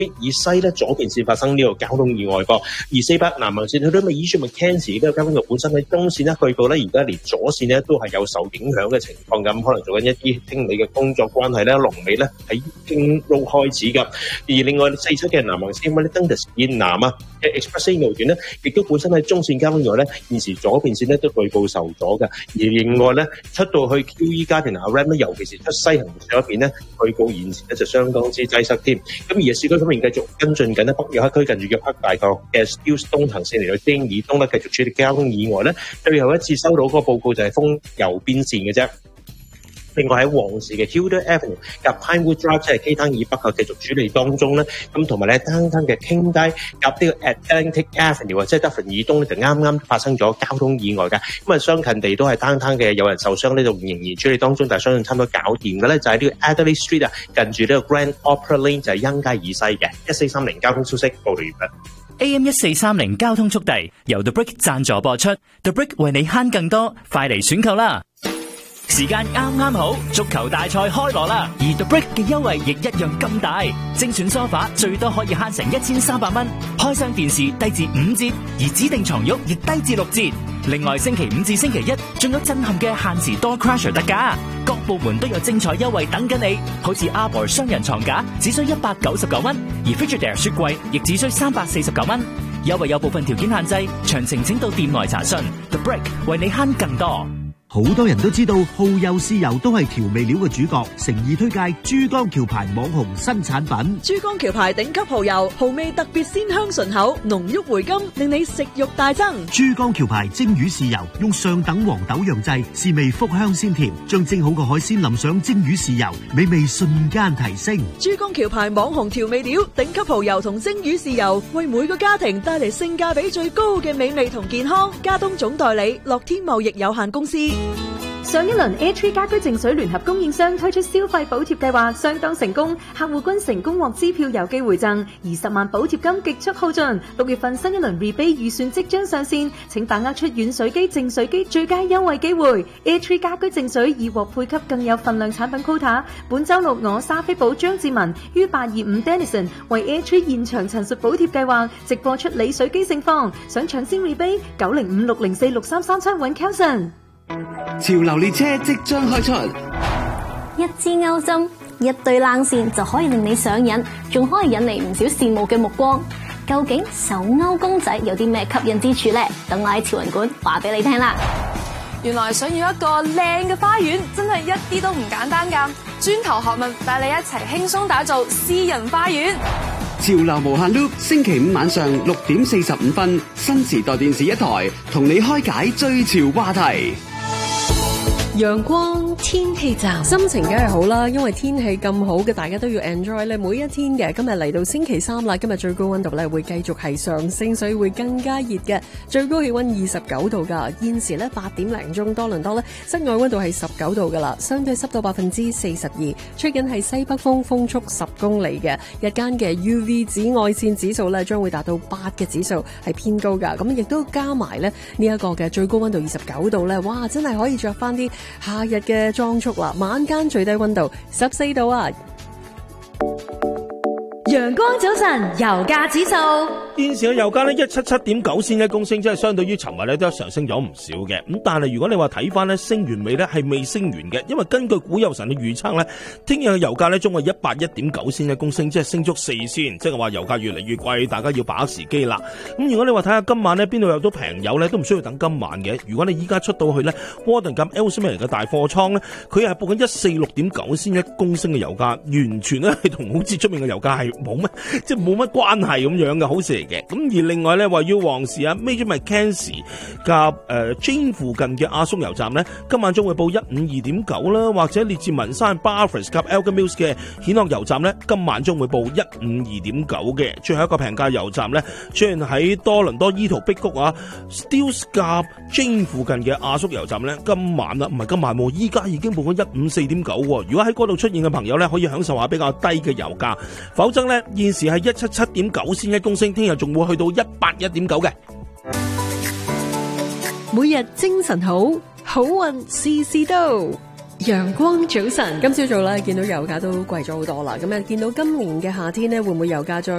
必爾西咧左邊線發生呢個交通意外噃，而400南行線去到美爾村 Mackenzie 呢個交通道本身喺中線咧據報咧而家連左線咧都係有受影響嘅情況咁，可能做緊一啲清理嘅工作關係咧，龍尾咧喺經路開始㗎。而另外47嘅南行線Dundas 以南啊嘅 Express 路段咧，亦都本身喺中線交通以外咧，現時左邊線咧都據報受阻嘅。而另外咧出到去 QE 加田亞 Ram 咧，尤其是出西行線嗰邊咧，據報現時咧就相當之擠塞添。咁而市區方面繼續跟進緊咧，北約克區近住約克大角嘅 Steeles 東行線嚟到丁以東咧，繼續處理交通意外咧。最後一次收到嗰個報告就係封右邊線嘅啫。另外喺旺市嘅 Hilda Avenue 夾 Pinewood Drive 即係基丹以北繼續處理當中咧，咁同埋咧單嘅傾街夾呢個 Atlantic Avenue 即係 Dufferin 以東咧就啱啱發生咗交通意外嘅，咁啊相近地都係單嘅有人受傷呢度仍然處理當中，但係相信差唔多搞掂嘅咧就係呢個 Adelaide Street 啊，近住呢個 Grand Opera Lane 就係欣街以西嘅。1430交通消息報道完畢。 AM 1430交通速遞由 The Brick 贊助播出 ，The Brick 為你慳更多，快嚟選購啦！時間啱啱好，足球大賽開鑼啦！而 The Brick 嘅優惠亦一樣咁大，精選梳化最多可以慳成1300蚊，開箱電視低至5折，而指定床褥亦低至6折。另外星期5至星期1仲有震撼嘅限時 Door Crusher 特價，各部門都有精彩優惠等緊你，好似 Arbor 雙人床架只需199蚊，而 Frigidaire 雪櫃亦只需349蚊。優惠有部分條件限制，詳情請到店內查詢。The Brick 為你慳更多。 好多人都知道蠔油豉油都係調味料嘅主角，誠意推介珠江橋牌網紅新產品。 珠江橋牌頂級蠔油，蠔味特別鮮香順口，濃郁回甘，令你食慾大增。 珠江橋牌蒸魚豉油用上等黃豆釀製，豉味福香鮮甜，將蒸好嘅海鮮淋上蒸魚豉油，美味瞬間提升。 珠江橋牌網紅調味料，頂級蠔油同蒸魚豉油，為每個家庭帶嚟性價比最高嘅美味同健康。家東總代理樂天貿易有限公司。 上一輪 A3 家居淨水聯合供應商推出消費補貼計劃相當成功，客戶均成功獲支票郵寄回贈，20萬補貼金極速耗盡。6月份新一輪 rebate 預算即將上線，請把握出軟水機、淨水機最佳優惠機會。A3 家居淨水已獲配給更有份量產品 quota。本週六我莎菲寶張志文於825 Denison 為 A3 現場陳述補貼計劃直播出理水機盛況，想搶先 rebate 905-604-6337揾 Kelson。 潮流列車即將開出， 一支鈎針，一對冷線就可以令你上癮，仲可以引嚟唔少羨慕嘅目光。究竟手鈎公仔有啲咩吸引之處呢？等我喺潮人館話俾你聽啦。 原來想要一個靚嘅花園，真係一啲都唔簡單㗎。磚頭學問帶你一齊輕鬆打造私人花園。 潮流無限 loop， 星期5晚上6點45分，新時代電視一台，同你開解最潮話題。 陽光天氣站，心情梗係好啦，因為天氣咁好嘅，大家都要 enjoy 咧每一天嘅。今日嚟到星期3啦，今日最高溫度咧會繼續係上升，所以會更加熱嘅，最高氣溫29度噶。現時咧8點零鐘，多倫多咧室外溫度係19度噶啦，相對濕度42%，吹緊係西北風，風速10公里嘅。日間嘅 UV 紫外線指數咧將會達到8嘅指數，係偏高噶。咁亦都加埋咧呢一個嘅最高溫度29度咧，哇，真係可以着翻啲夏日嘅裝束啦！晚間最低溫度14度啊！ 陽光早晨，油價指數現時嘅油價呢 177.9 仙一公升，即係相對於尋日呢都上升咗唔少嘅。咁但係如果你話睇翻呢升完未呢係未升完嘅，因為根據股油神嘅預測呢，聽日嘅油價呢將會181.9仙一公升，即係升足4仙，即係話油價越嚟越貴，大家要把握時機啦。咁如果你話睇下今晚呢邊度有到平油呢，都唔需要等今晚嘅。如果你依家出到去呢，Warden 咁 Ellesmere 嘅大貨倉呢，佢係報緊146.9仙一公升嘅油價，完全呢係同好似出面嘅油價係冇乜關係咁樣嘅，好事嚟嘅。咁而另外咧話要旺市啊 Major Mackenzie 夾Jane 附近嘅阿松油站咧，今晚將會報152.9啦，或者列治文山 Barford 夾 Elgin Mills 嘅蜆殼油站咧，今晚將會報152.9嘅。最後一個平價油站咧，出現喺多倫多伊圖碧谷啊 Steeles 夾 Jane 附近嘅阿叔油站咧，今晚啊唔係今晚，依家已經報緊154.9。如果喺嗰度出現嘅朋友咧，可以享受下比較低嘅油價，否則咧現時係177.9仙一公升，聽日仲會去到181.9嘅。 每日精神好，好運事事到。 陽光早晨，今朝早咧見到油價都貴咗好多啦，咁啊見到今年嘅夏天呢，會唔會油價再